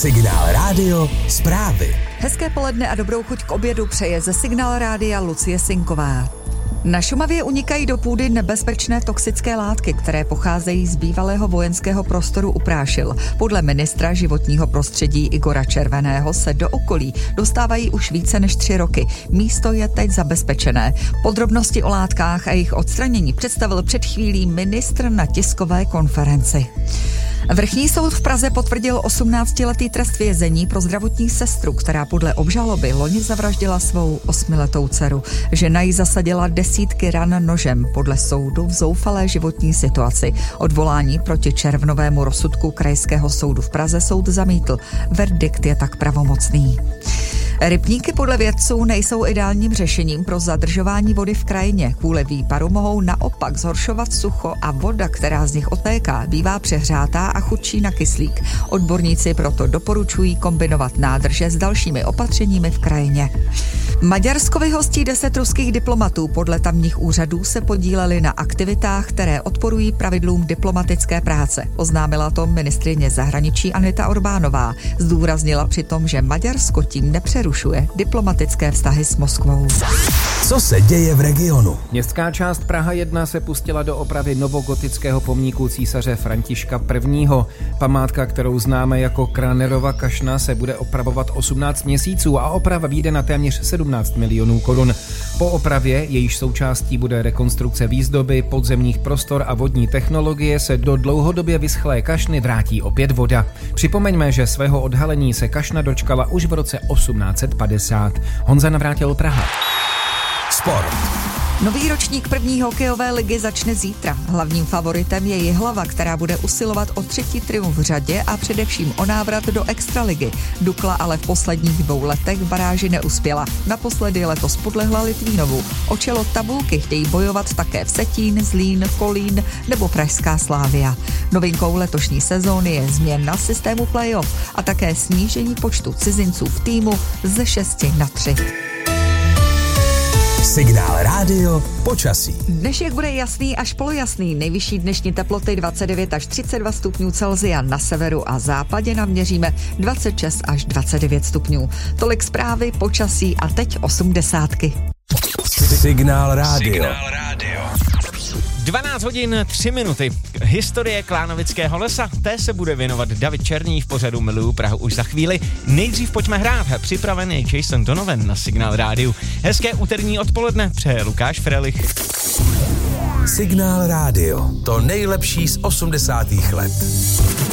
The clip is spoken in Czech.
Signál Rádio zprávy. Hezké poledne a dobrou chuť k obědu přeje ze Signál Rádia Lucie Sinková. Na Šumavě unikají do půdy nebezpečné toxické látky, které pocházejí z bývalého vojenského prostoru u Prášil. Podle ministra životního prostředí Igora Červeného se do okolí dostávají už více než 3 roky. Místo je teď zabezpečené. Podrobnosti o látkách a jejich odstranění představil před chvílí ministr na tiskové konferenci. Vrchní soud v Praze potvrdil 18letý trest vězení pro zdravotní sestru, která podle obžaloby loni zavraždila svou 8letou dceru. Žena jí zasadila desítky ran nožem, podle soudu v zoufalé životní situaci. Odvolání proti červnovému rozsudku Krajského soudu v Praze soud zamítl. Verdikt je tak pravomocný. Rybníky podle vědců nejsou ideálním řešením pro zadržování vody v krajině. Kvůli výparu mohou naopak zhoršovat sucho a voda, která z nich odtéká, bývá přehřátá a chudší na kyslík. Odborníci proto doporučují kombinovat nádrže s dalšími opatřeními v krajině. Maďarsko vyhostí 10 ruských diplomatů. Podle tamních úřadů se podíleli na aktivitách, které odporují pravidlům diplomatické práce. Oznámila to ministryně zahraničí Anita Orbánová. Zdůraznila přitom, že Maďarsko tím nepřerušuje diplomatické vztahy s Moskvou. Co se děje v regionu? Městská část Praha 1 se pustila do opravy novogotického pomníku císaře Františka I. Památka, kterou známe jako Kranerova kašna, se bude opravovat 18 měsíců a oprava vyjde na téměř 17 milionů korun. Po opravě, jejíž součástí bude rekonstrukce výzdoby, podzemních prostor a vodní technologie, se do dlouhodobě vyschlé kašny vrátí opět voda. Připomeňme, že svého odhalení se kašna dočkala už v roce 1850. Honza Navrátil, Praha. Sport. Nový ročník první hokejové ligy začne zítra. Hlavním favoritem je Jihlava, která bude usilovat o 3. triumf v řadě a především o návrat do extraligy. Dukla ale v posledních 2 letech v baráži neuspěla. Naposledy letos podlehla Litvínovu. O čelo tabulky chtějí bojovat také Vsetín, Zlín, Kolín nebo pražská Slavia. Novinkou letošní sezóny je změna systému playoff a také snížení počtu cizinců v týmu ze 6 na 3. Signál Rádio počasí. Dnešek bude jasný až polojasný. Nejvyšší dnešní teploty 29 až 32 stupňů Celsia, na severu a západě naměříme 26 až 29 stupňů. Tolik zprávy, počasí a teď 80. Signál Rádio. 12 hodin 3 minuty. Historie Klánovického lesa, té se bude věnovat David Černý v pořadu Miluju Prahu už za chvíli. Nejdřív pojďme hrát. Připraven je Jason Donovan na Signál Rádiu. Hezké úterní odpoledne přeje Lukáš Frelich. Signál Rádio. To nejlepší z 80. let.